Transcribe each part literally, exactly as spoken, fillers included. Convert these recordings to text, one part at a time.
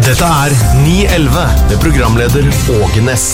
Dette er ni elleve med programleder Åge Ness.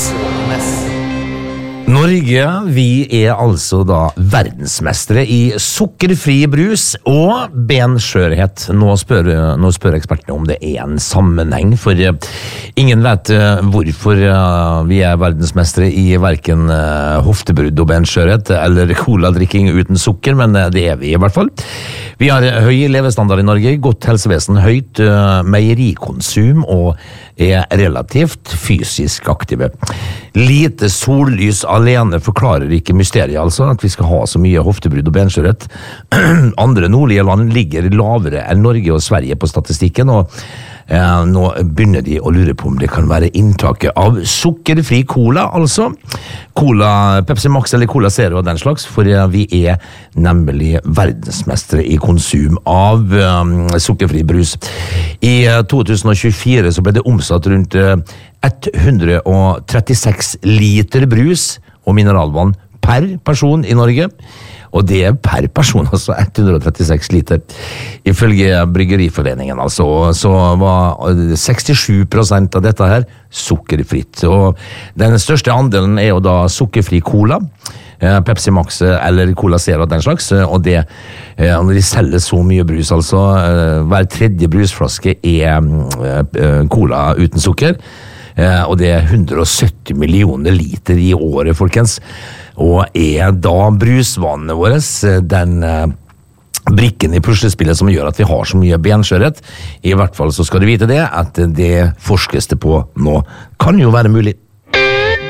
Norge, vi er altså da verdensmestere i sukkerfri brus og benskjørhet. Nå spør, nå spør ekspertene om det er en sammenheng, for ingen vet hvorfor vi er verdensmestere i hverken hoftebrudd og benskjørhet eller cola-drikking uten sukker, men det er vi i hvert fall. Vi har høy levestandard i Norge, godt helsevesen, høyt meierikonsum og er relativt fysisk aktive. Lite sollys alene forklarer ikke mysteriet, altså, at vi skal ha så mye hoftebrudd og benskjørhet. Andre nordlige land ligger lavere enn Norge og Sverige på statistikken, og eh, nå begynner de å lure på om det kan være inntaket av sukkerfri cola, altså. Cola, Pepsi Max eller Cola Zero og den slags, for eh, vi er nemlig verdensmestere i konsum av eh, sukkerfri brus. I eh, to tusen tjuefire så ble det omsatt rundt eh, hundre og trettiseks liter brus og mineralvann per person i Norge, og det er per person, altså hundre og trettiseks liter. Ifølge Bryggeriforeningen, altså, så var sekstisju prosent av dette her sukkerfritt, og den største andelen er jo da sukkerfri cola, Pepsi Max eller Cola Zero den slags, og det, når de selger så mye brus, altså hver tredje brusflaske er cola uten sukker, og det er hundre og sytti millioner liter i året, folkens. Og er da brusvanene våre den brikken i puslespillet som gjør at vi har så mye benskjørhet? I hvert fall så skal du vite det, at det forskes det på nå. Kan jo være mulig.